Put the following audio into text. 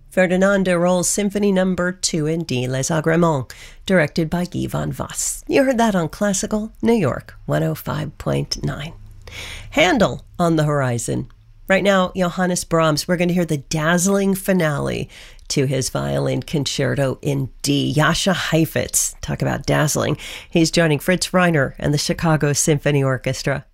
Ferdinand de Rol's Symphony No. 2 in D, Les Agréments, directed by Guy van Voss. You heard that on Classical New York 105.9. Handel on the horizon. Right now, Johannes Brahms, we're going to hear the dazzling finale to his violin concerto in D. Jascha Heifetz, talk about dazzling. He's joining Fritz Reiner and the Chicago Symphony Orchestra.